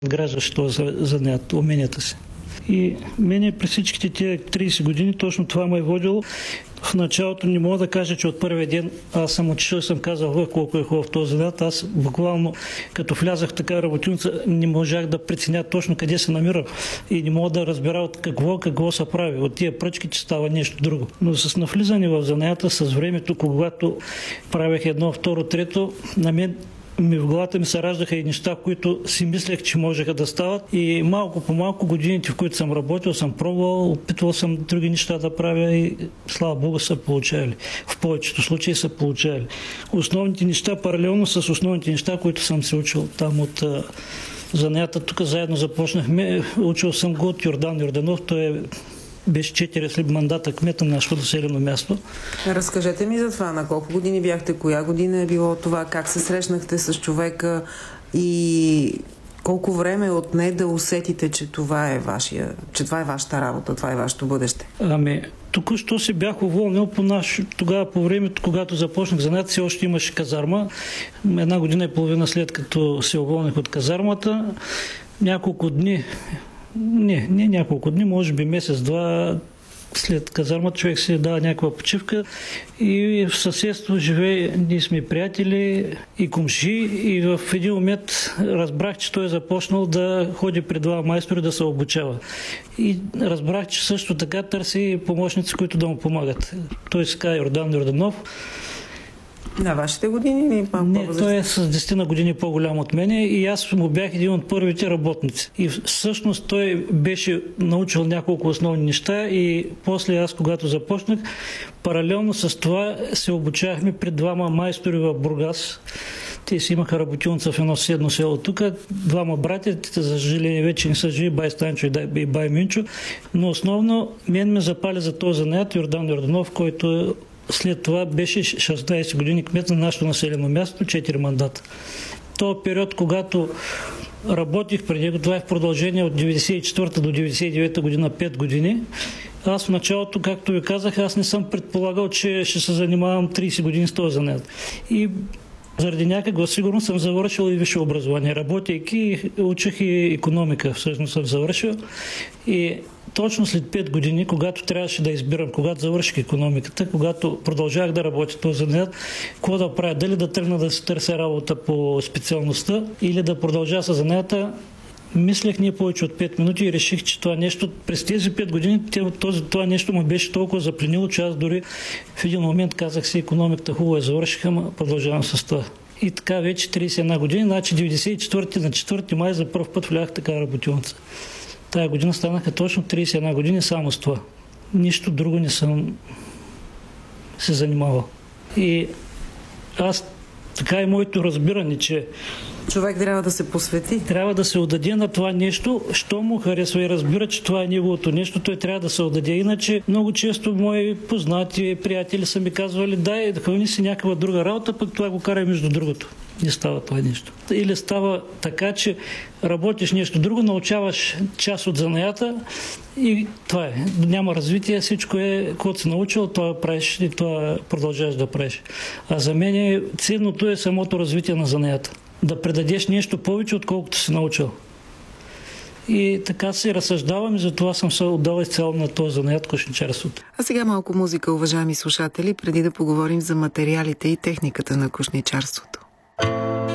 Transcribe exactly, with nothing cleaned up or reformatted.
граждаш този занят, уменията си. И мене през всичките тези трийсет години точно това ме е водило. В началото не мога да кажа, че от първия ден аз съм отишъл и съм казал колко е хубав този занят. Аз буквално, като влязах в така работилница, не можах да преценя точно къде се намира и не мога да разбера от какво, какво се прави. От тия пръчки, че става нещо друго. Но с навлизане в занаята, с времето, когато правех едно, второ, трето, на мен ми в главата ми се раждаха и неща, които си мислех, че можеха да стават. И малко по малко годините, в които съм работил, съм пробвал, опитвал съм други неща да правя и слава Богу са получавали. В повечето случаи са получавали. Основните неща, паралелно с основните неща, които съм се учил там от занаята, тук заедно започнахме. Учил съм го от Йордан Йорданов, той е беше четири след мандата кмета на нашето населено място. Разкажете ми за това. На колко години бяхте? Коя година е било това? Как се срещнахте с човека? И колко време отне да усетите, че това е вашия, че това е вашата работа, това е вашето бъдеще? Ами, току-що се бях уволнил по наш, тогава по времето, когато започнах занят, все още имаше казарма. Една година и половина след като се уволних от казармата, няколко дни Не, не няколко дни, може би месец-два след казармата човек се дава някаква почивка и в съседство живее, ние сме приятели и комши и в един момент разбрах, че той е започнал да ходи при два майстори да се обучава. И разбрах, че също така търси помощници, които да му помагат. Той се казва Йордан Йорданов. На вашите години или малко Не, той е с десет на години по-голям от мене и аз му бях един от първите работници. И всъщност той беше научил няколко основни неща и после аз, когато започнах, паралелно с това се обучавахме при двама майстори в Бургас. Те си имаха работилница в едно съседно село тук. Двама братя, за съжаление вече не са живи, бай Станчо и бай Минчо. Но основно мен ме запали за този занаят Йордан Йорданов, който след това беше шестнайсет години кмет на нашето населено място, четири мандата. този период, когато работих преди, това е в продължение от деветдесет и четвърта до деветдесет и девета година, пет години. Аз в началото, както ви казах, аз не съм предполагал, че ще се занимавам трийсет години с този занят. И заради някаква сигурност съм завършил и висше образование. Работейки, учих и икономика, всъщност съм завършил. И точно след пет години, когато трябваше да избирам, когато завърших икономиката, когато продължах да работя този занят, какво да правя? Дали да тръгна да се търся работа по специалността или да продължа с занята, мислех не повече от пет минути и реших, че това нещо, през тези пет години този, това нещо му беше толкова запленило, че аз дори в един момент казах си, икономиката хубаво я завърших, ама продължавам с това. И така вече трийсет и една години, значи деветдесет и четвърти на четвърти май за първ път влях така работилница. Тая година станаха точно трийсет и една години само с това. Нищо друго не съм се занимавал. И аз, така е моето разбиране, че човек трябва да се посвети. Трябва да се отдаде на това нещо, що му харесва и разбира, че това е неговото нещо, той трябва да се отдаде. Иначе много често мои познати приятели са ми казвали, дай да хвани си някаква друга работа, пък това го карай между другото. Не става това нещо. Или става така, че работиш нещо друго, научаваш част от занаята и това е. Няма развитие, всичко е, което си научил, това правиш и това продължаваш да правиш. А за мен ценното е самото развитие на занаята. Да предадеш нещо повече, отколкото си научил. И така се разсъждавам и затова съм се отдал изцяло на този занаят кошничарството. А сега малко музика, уважаеми слушатели, преди да поговорим за материалите и техниката на кошничарството.